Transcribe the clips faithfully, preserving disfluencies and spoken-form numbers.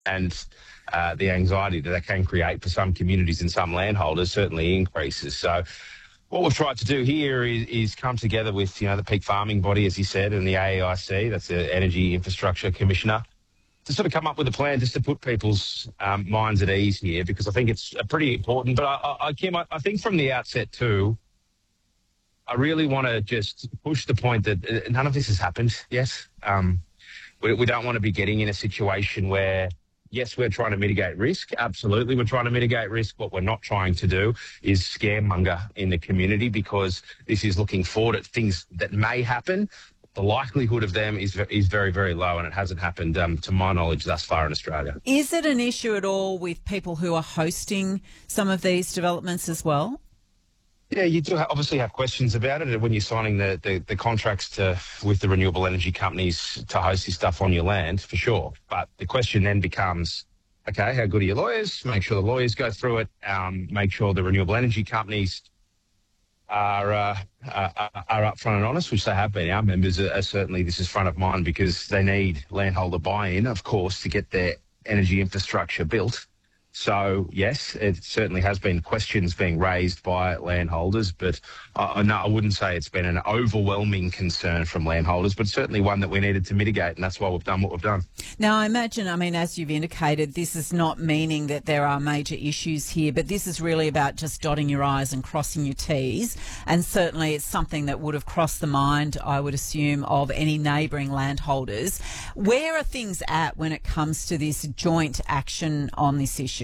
and uh, the anxiety that that can create for some communities and some landholders certainly increases. So what we've tried to do here is, is come together with, you know, the peak farming body, as you said, and the A E I C, that's the Energy Infrastructure Commissioner, to sort of come up with a plan just to put people's um, minds at ease here, because I think it's uh, pretty important. But I, I, Kim, I, I think from the outset too, I really want to just push the point that uh, none of this has happened yet. Um, we, we don't want to be getting in a situation where, yes, we're trying to mitigate risk. Absolutely, we're trying to mitigate risk. What we're not trying to do is scaremonger in the community, because this is looking forward at things that may happen. The likelihood of them is is very, very low, and it hasn't happened, um, to my knowledge, thus far in Australia. Is it an issue at all with people who are hosting some of these developments as well? Yeah, you do obviously have questions about it when you're signing the, the, the contracts to with the renewable energy companies to host this stuff on your land, for sure. But the question then becomes, okay, how good are your lawyers? Make sure the lawyers go through it. Um, make sure the renewable energy companies are uh, are, are upfront and honest, which they have been. Our members are, are certainly, this is front of mind, because they need landholder buy-in, of course, to get their energy infrastructure built. So, yes, it certainly has been questions being raised by landholders, but uh, no, I wouldn't say it's been an overwhelming concern from landholders, but certainly one that we needed to mitigate, and that's why we've done what we've done. Now, I imagine, I mean, as you've indicated, this is not meaning that there are major issues here, but this is really about just dotting your I's and crossing your T's, and certainly it's something that would have crossed the mind, I would assume, of any neighbouring landholders. Where are things at when it comes to this joint action on this issue?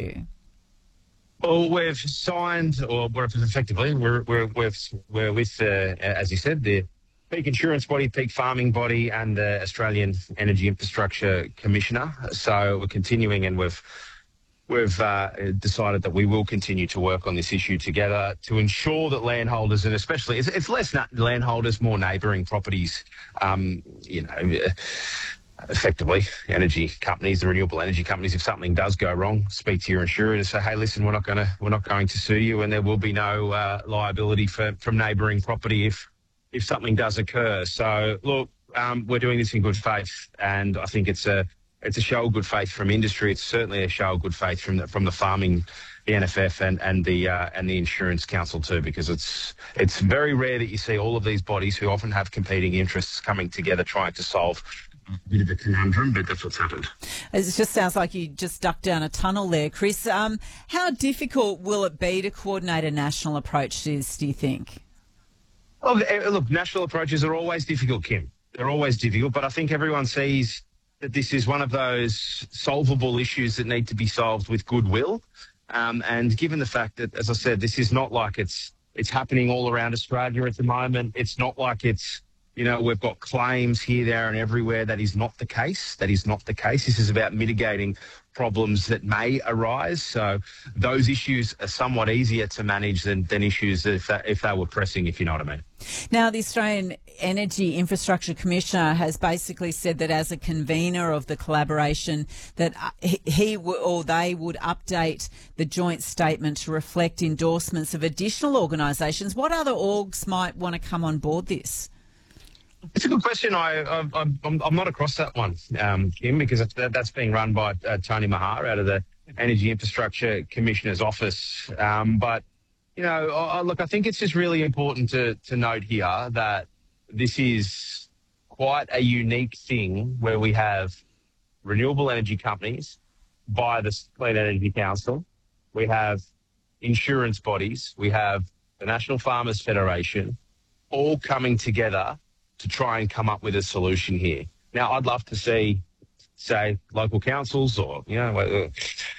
Well, we've signed, or we're effectively, we're, we're, we've, we're with, uh, as you said, the peak insurance body, peak farming body, and the Australian Energy Infrastructure Commissioner. So we're continuing, and we've we've uh, decided that we will continue to work on this issue together to ensure that landholders, and especially, it's, it's less landholders, more neighbouring properties, um, you know, effectively, energy companies, the renewable energy companies, if something does go wrong, speak to your insurer and say, hey, listen, we're not going to we're not going to sue you, and there will be no uh, liability for, from neighbouring property if if something does occur. So, look, um, we're doing this in good faith, and I think it's a it's a show of good faith from industry. It's certainly a show of good faith from the, from the farming, the N F F, and and the uh, and the Insurance Council too, because it's it's very rare that you see all of these bodies who often have competing interests coming together trying to solve a bit of a conundrum, but that's what's happened. It just sounds like you just ducked down a tunnel there, Chris. Um, how difficult will it be to coordinate a national approach to this, do you think? Well, look, national approaches are always difficult, Kim. They're always difficult, but I think everyone sees that this is one of those solvable issues that need to be solved with goodwill. Um, and given the fact that, as I said, this is not like it's it's happening all around Australia at the moment. It's not like it's, you know, we've got claims here, there and everywhere. That is not the case. That is not the case. This is about mitigating problems that may arise. So those issues are somewhat easier to manage than, than issues if, that, if they were pressing, if you know what I mean. Now, the Australian Energy Infrastructure Commissioner has basically said that as a convener of the collaboration, that he w- or they would update the joint statement to reflect endorsements of additional organisations. What other orgs might want to come on board this? It's a good question. I, I, I'm, I'm not across that one, um, Kim, because that, that's being run by uh, Tony Mahar out of the Energy Infrastructure Commissioner's office. Um, but, you know, I, look, I think it's just really important to, to note here that this is quite a unique thing where we have renewable energy companies by the Clean Energy Council. We have insurance bodies. We have the National Farmers Federation all coming together to try and come up with a solution here. Now, I'd love to see, say, local councils or, you know,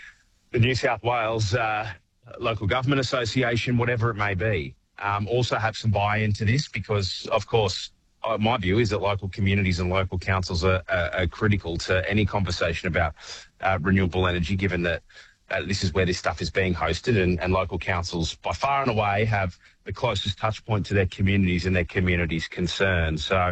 the New South Wales uh, Local Government Association, whatever it may be, um, also have some buy-in to this because, of course, uh, my view is that local communities and local councils are, are, are critical to any conversation about uh, renewable energy, given that Uh, this is where this stuff is being hosted, and, and local councils by far and away have the closest touch point to their communities and their communities' concerns. So,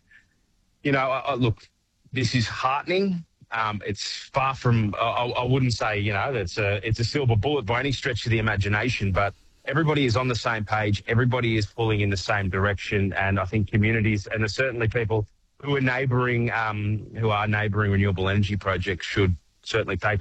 you know, I, I, look, this is heartening. Um, it's far from, I, I wouldn't say, you know, that's a, it's a silver bullet by any stretch of the imagination, but everybody is on the same page. Everybody is pulling in the same direction. And I think communities, and there's certainly people who are neighbouring, um, who are neighbouring renewable energy projects should certainly take